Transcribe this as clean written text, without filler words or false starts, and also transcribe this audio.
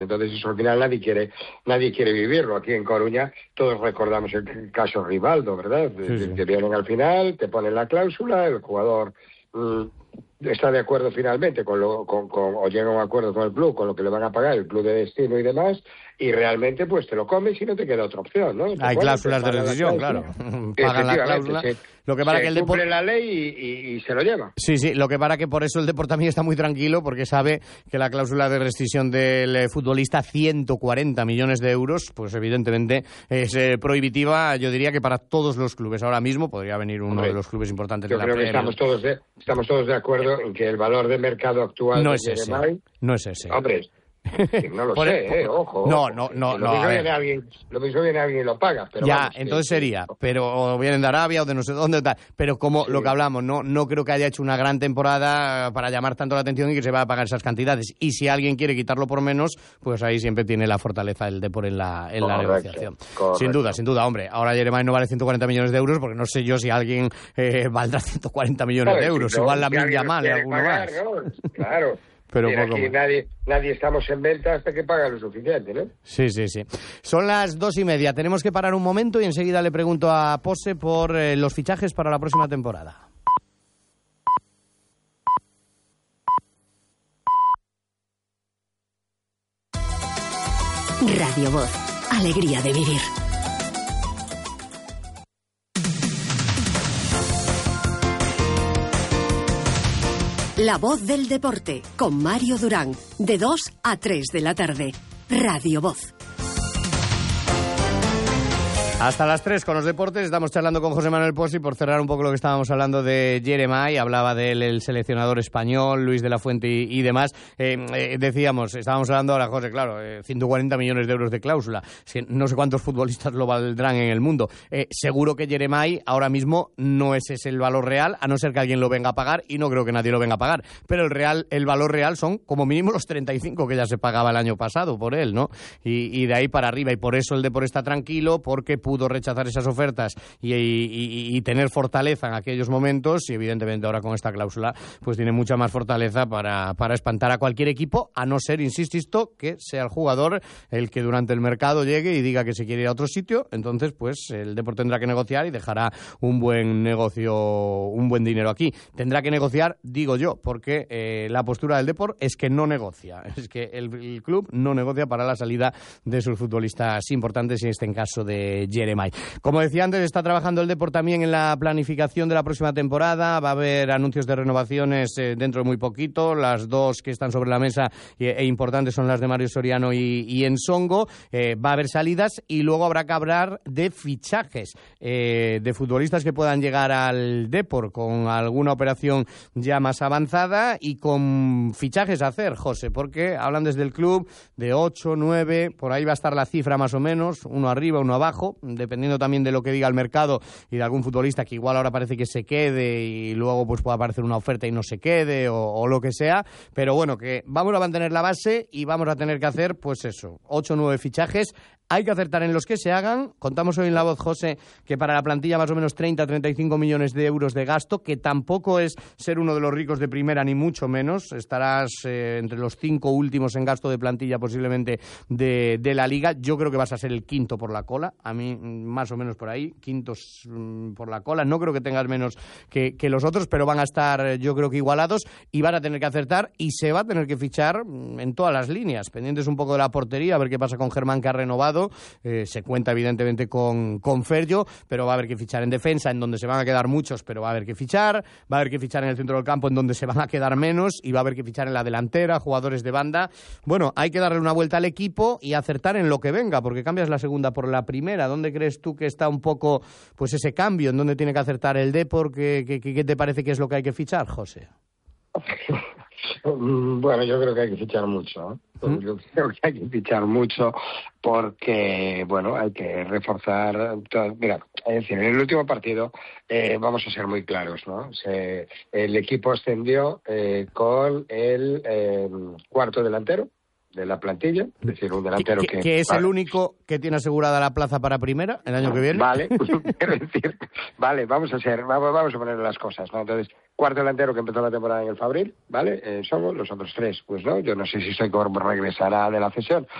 Entonces eso al final nadie quiere vivirlo. Aquí en Coruña todos recordamos el caso Rivaldo, ¿verdad? Sí. Te vienen al final, te ponen la cláusula, el jugador está de acuerdo finalmente o llega a un acuerdo con el club, con lo que le van a pagar el club de destino y demás, y realmente pues te lo comes y no te queda otra opción, ¿no? Hay cláusulas de rescisión, claro. Pagan la cláusula. Lo que para que el cumple la ley y se lo lleva. Sí, lo que para que por eso el Depor también está muy tranquilo, porque sabe que la cláusula de rescisión del futbolista, 140 millones de euros, pues evidentemente es prohibitiva, yo diría que para todos los clubes. Ahora mismo podría venir uno de los clubes importantes de la Premier. Yo creo que estamos todos de acuerdo en que el valor de mercado actual no de es ese. No es ese. Hombre, no lo sé, ojo. No. Lo mismo viene alguien y lo paga. Pero ya, vamos, entonces sería, pero o vienen de Arabia o de no sé dónde, tal. Pero como lo que hablamos, no creo que haya hecho una gran temporada para llamar tanto la atención y que se va a pagar esas cantidades. Y si alguien quiere quitarlo por menos, pues ahí siempre tiene la fortaleza el Depor en la negociación. Correcto. Sin duda, hombre. Ahora Jeremai no vale 140 millones de euros, porque no sé yo si alguien valdrá 140 millones de euros. Igual la Lamin Yamal y alguno más. ¿no? Claro. Pero aquí nadie estamos en venta hasta que paga lo suficiente, ¿no? Sí. Son las 2:30. Tenemos que parar un momento y enseguida le pregunto a Pose por los fichajes para la próxima temporada. Radio Voz. Alegría de vivir. La voz del deporte, con Mario Durán, de 2 a 3 de la tarde. Radio Voz. Hasta las 3 con los deportes, estamos charlando con José Manuel Posi por cerrar un poco lo que estábamos hablando de Jeremai, hablaba de él el seleccionador español, Luis de la Fuente y demás. Estábamos hablando ahora, José, claro, 140 millones de euros de cláusula, no sé cuántos futbolistas lo valdrán en el mundo. Seguro que Jeremai ahora mismo no ese es el valor real, a no ser que alguien lo venga a pagar, y no creo que nadie lo venga a pagar, pero el valor real son como mínimo los 35 que ya se pagaba el año pasado por él, ¿no? Y de ahí para arriba, y por eso el Depor está tranquilo, porque pudo rechazar esas ofertas y tener fortaleza en aquellos momentos, y evidentemente ahora con esta cláusula pues tiene mucha más fortaleza para espantar a cualquier equipo, a no ser, insisto, que sea el jugador el que durante el mercado llegue y diga que se quiere ir a otro sitio. Entonces pues el Depor tendrá que negociar y dejará un buen negocio, un buen dinero aquí. Tendrá que negociar, digo yo, porque la postura del Depor es que no negocia, es que el club no negocia para la salida de sus futbolistas importantes, y en este caso de Jeremai. Como decía antes, está trabajando el Depor también en la planificación de la próxima temporada. Va a haber anuncios de renovaciones dentro de muy poquito. Las dos que están sobre la mesa e importantes son las de Mario Soriano y Ensongo. Va a haber salidas y luego habrá que hablar de fichajes de futbolistas que puedan llegar al Depor con alguna operación ya más avanzada y con fichajes a hacer, José, porque hablan desde el club de 8, 9, por ahí va a estar la cifra más o menos, uno arriba, uno abajo, dependiendo también de lo que diga el mercado y de algún futbolista que igual ahora parece que se quede y luego pues pueda aparecer una oferta y no se quede o lo que sea, pero bueno, que vamos a mantener la base y vamos a tener que hacer pues eso, 8 o 9 fichajes. Hay que acertar en los que se hagan. Contamos hoy en La Voz, José, que para la plantilla más o menos 30-35 millones de euros de gasto, que tampoco es ser uno de los ricos de primera, ni mucho menos. Estarás entre los 5 últimos en gasto de plantilla posiblemente de la Liga. Yo creo que vas a ser el quinto por la cola. A mí, más o menos por ahí, quintos por la cola. No creo que tengas menos que los otros, pero van a estar, yo creo que igualados, y van a tener que acertar, y se va a tener que fichar en todas las líneas. Pendientes un poco de la portería, a ver qué pasa con Germán, que ha renovado. Se cuenta evidentemente con Ferjo, pero va a haber que fichar en defensa, en donde se van a quedar muchos, pero va a haber que fichar en el centro del campo, en donde se van a quedar menos, y va a haber que fichar en la delantera, jugadores de banda. Bueno, hay que darle una vuelta al equipo y acertar en lo que venga, porque cambias la segunda por la primera. ¿Dónde crees tú que está un poco pues ese cambio? ¿En dónde tiene que acertar el Depor? ¿Qué te parece que es lo que hay que fichar, José? Bueno, yo creo que hay que fichar mucho, ¿eh? Yo creo que hay que fichar mucho porque, bueno, hay que reforzar. Mira, es decir, en el último partido, vamos a ser muy claros, ¿no? El equipo ascendió con el cuarto delantero, de la plantilla, es decir, un delantero que es el único que tiene asegurada la plaza para primera el año que viene. Vale, quiero decir, vale, vamos a poner las cosas, ¿no? Entonces, cuarto delantero que empezó la temporada en el Fabril, ¿vale? Somos los otros tres, pues no, yo no sé si Stoichkov regresará de la cesión,